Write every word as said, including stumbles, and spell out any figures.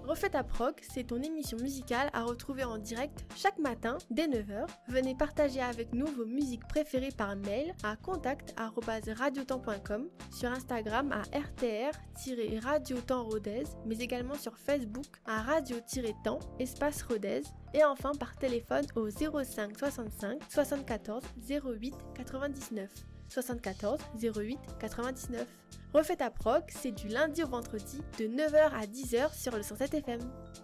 Refais ta proc, c'est ton émission musicale à retrouver en direct chaque matin dès neuf heures. Venez partager avec nous vos musiques préférées par mail à contact arobase radiotemps point com, sur Instagram à r t r radiotemps rodez, mais également sur Facebook à radio-temps espace rodez, et enfin par téléphone au zéro cinq soixante-cinq soixante-quatorze zéro huit quatre-vingt-dix-neuf. soixante-quatorze zéro huit quatre-vingt-dix-neuf. Refais ta proc, c'est du lundi au vendredi de neuf heures à dix heures sur le cent sept F M.